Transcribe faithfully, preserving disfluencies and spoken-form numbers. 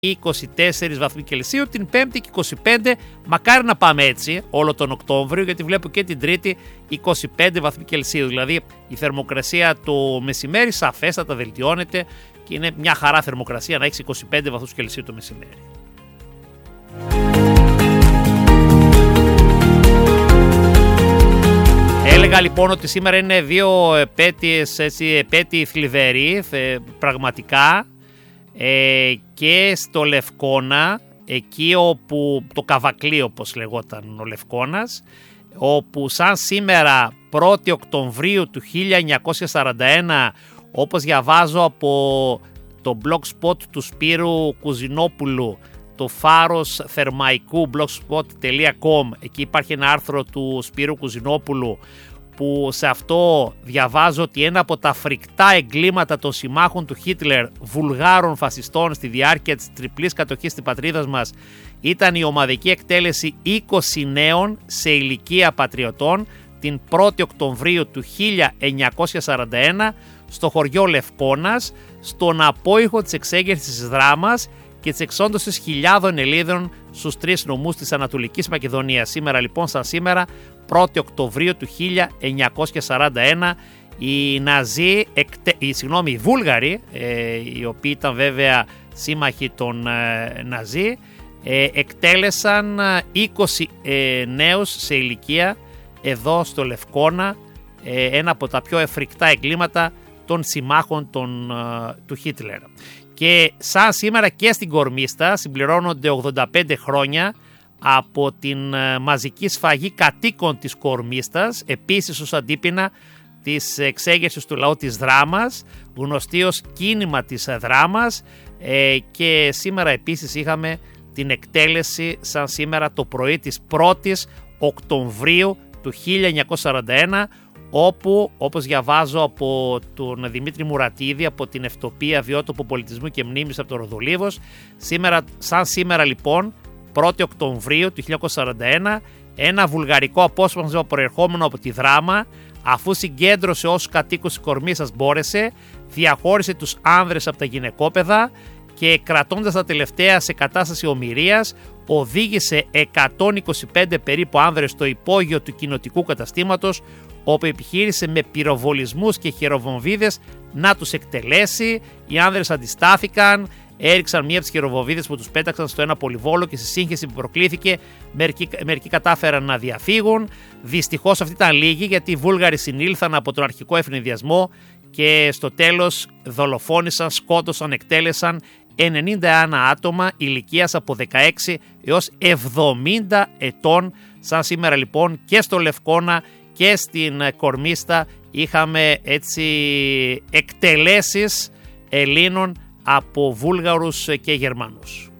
είκοσι τέσσερις βαθμοί Κελσίου, την Πέμπτη και είκοσι πέντε, μακάρι να πάμε έτσι όλο τον Οκτώβριο, γιατί βλέπω και την Τρίτη είκοσι πέντε βαθμοί Κελσίου, δηλαδή η θερμοκρασία το μεσημέρι σαφέστατα βελτιώνεται και είναι μια χαρά θερμοκρασία να έχεις είκοσι πέντε βαθμούς Κελσίου το μεσημέρι. Έλεγα λοιπόν ότι σήμερα είναι δύο επέτειες, έτσι, επέτειοι θλιβεροί, πραγματικά, ε, και στο Λευκώνα, εκεί όπου το Καβακλή όπως λεγόταν ο Λευκώνας, όπου σαν σήμερα πρώτη Οκτωβρίου του χίλια εννιακόσια σαράντα ένα, όπως διαβάζω από το blogspot του Σπύρου Κουζινόπουλου, το φάρος θερμαϊκού blogspot τελεία com, εκεί υπάρχει ένα άρθρο του Σπύρου Κουζινόπουλου που σε αυτό διαβάζω ότι ένα από τα φρικτά εγκλήματα των συμμάχων του Χίτλερ, βουλγάρων φασιστών, στη διάρκεια της τριπλής κατοχής της πατρίδας μας ήταν η ομαδική εκτέλεση είκοσι νέων σε ηλικία πατριωτών την πρώτη Οκτωβρίου του χίλια εννιακόσια σαράντα ένα στο χωριό Λευκώνας, στον απόϊχο της εξέγερσης της Δράμας και της εξόντωσης χιλιάδων Ελλήνων στους τρεις νομούς της Ανατολικής Μακεδονίας. Σήμερα λοιπόν, σαν σήμερα, πρώτη Οκτωβρίου του χίλια εννιακόσια σαράντα ένα, οι Ναζί, εκτε, οι, συγγνώμη, οι Βούλγαροι, ε, οι οποίοι ήταν βέβαια σύμμαχοι των ε, Ναζί, ε, εκτέλεσαν είκοσι ε, νέους σε ηλικία εδώ στο Λευκώνα, ε, ένα από τα πιο εφρικτά εγκλήματα των συμμάχων των, ε, του Χίτλερ. Και σαν σήμερα και στην Κορμίστα συμπληρώνονται ογδόντα πέντε χρόνια από την μαζική σφαγή κατοίκων της Κορμίστας, επίσης ως αντίπεινα της εξέγερσης του λαού της Δράμας, γνωστή ως κίνημα της Δράμας, και σήμερα επίσης είχαμε την εκτέλεση σαν σήμερα το πρωί της πρώτης Οκτωβρίου του χίλια εννιακόσια σαράντα ένα, όπου, όπως διαβάζω από τον Δημήτρη Μουρατίδη από την Ευτοπία Βιότοπο Πολιτισμού και Μνήμης από το Ροδολίβος, σήμερα, σαν σήμερα λοιπόν πρώτη Οκτωβρίου του χίλια εννιακόσια σαράντα ένα, ένα βουλγαρικό απόσπασμα προερχόμενο από τη Δράμα, αφού συγκέντρωσε όσους κατοίκους της Κορμίστας μπόρεσε, διαχώρισε τους άνδρες από τα γυναικόπαιδα και κρατώντας τα τελευταία σε κατάσταση ομηρίας, οδήγησε εκατόν είκοσι πέντε περίπου άνδρες στο υπόγειο του κοινοτικού καταστήματος, όπου επιχείρησε με πυροβολισμούς και χειροβομβίδες να τους εκτελέσει. Οι άνδρες αντιστάθηκαν, έριξαν μία από τις χειροβομβίδες που τους πέταξαν στο ένα πολυβόλο και στη σύγχυση που προκλήθηκε μερικοί, μερικοί κατάφεραν να διαφύγουν. Δυστυχώς αυτή ήταν λίγοι, γιατί οι Βούλγαροι συνήλθαν από τον αρχικό ευνηδιασμό και στο τέλος δολοφόνησαν, σκότωσαν, εκτέλεσαν ενενήντα ένα άτομα ηλικίας από δεκαέξι έως εβδομήντα ετών. Σαν σήμερα λοιπόν και στο Λευκώνα και στην Κορμίστα είχαμε έτσι εκτελέσεις Ελλήνων από Βούλγαρους και Γερμανούς.